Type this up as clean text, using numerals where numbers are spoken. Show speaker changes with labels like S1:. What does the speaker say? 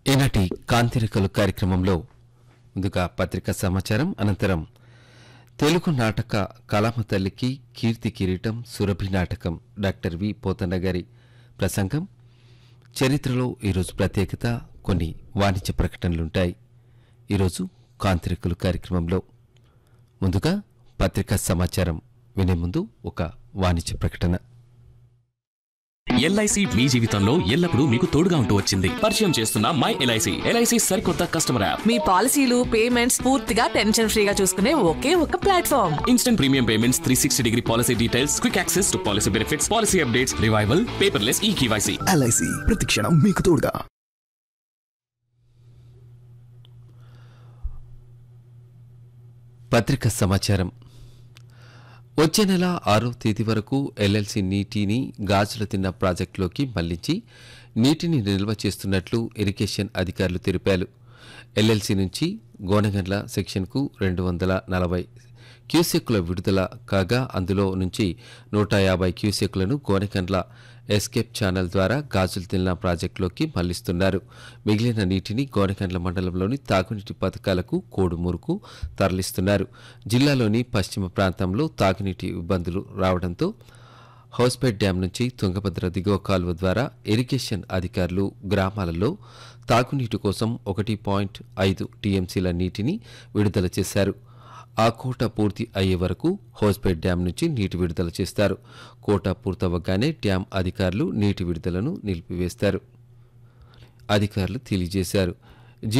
S1: ఈనాటి కాంతిరేఖలు కార్యక్రమంలో ముందుగా పత్రికా సమాచారం, అనంతరం తెలుగు నాటక కళామ తల్లికి కీర్తి కిరీటం సురభి నాటకం డాక్టర్ వి పోతన్న గారి ప్రసంగం, చరిత్రలో ఈరోజు ప్రత్యేకత, కొన్ని వాణిజ్య ప్రకటనలుంటాయి. ఈరోజు కాంతిరేఖలు కార్యక్రమంలో ముందుగా పత్రికా సమాచారం వినే ముందు ఒక వాణిజ్య ప్రకటన.
S2: ఎల్ఐసి మీ జీవితంలో ఎల్లప్పుడూ మీకు తోడుగా ఉంటూ వచ్చింది. పరిచయం చేస్తున్న మై ఎల్ఐసి. ఎల్ఐసి సరికొత్త కస్టమర్ యాప్.
S3: మీ పాలసీలు పేమెంట్స్ పూర్తిగా టెన్షన్ ఫ్రీగా చూసుకునే ఒకే ఒక platform.
S2: Instant premium payments, 360 degree policy details, quick access to policy benefits, policy updates, revival, paperless eKYC.
S4: LIC ప్రతిక్షణం మీకు తోడుగా.
S1: పత్రికా సమాచారం. వచ్చే నెల 6వ తేదీ వరకు ఎల్ఎల్సి నీటిని గాజుల తిన్న ప్రాజెక్టులోకి మళ్లించి నీటిని నిల్వ చేస్తున్నట్లు ఇరిగేషన్ అధికారులు తెలిపారు. ఎల్ఎల్సి నుంచి గోనెగండ్ల సెక్షన్కు 240 క్యూసెక్కుల విడుదల కాగా, అందులో నుంచి 150 క్యూసెక్కులను గోనెగండ్ల ఎస్కేప్ ఛానల్ ద్వారా గాజులు తిన్న ప్రాజెక్టులోకి మళ్లిస్తున్నారు. మిగిలిన నీటిని గోనెగండ్ల మండలంలోని తాగునీటి పథకాలకు కోడుమూరుకు తరలిస్తున్నారు. జిల్లాలోని పశ్చిమ ప్రాంతంలో తాగునీటి ఇబ్బందులు రావడంతో హౌస్పేట్ డ్యాం నుంచి తుంగభద్ర దిగువ కాలువ ద్వారా ఇరిగేషన్ అధికారులు గ్రామాలలో తాగునీటి కోసం 1.5 టీఎంసీల నీటిని విడుదల చేశారు. ఆ కోట పూర్తి అయ్యే వరకు హౌస్పేట్ డ్యాం నుంచి నీటి విడుదల చేస్తారు. కోట పూర్తవగానే డ్యాం అధికారులు నీటి విడుదలను నిలిపివేస్తారు అధికారులు తెలియజేశారు.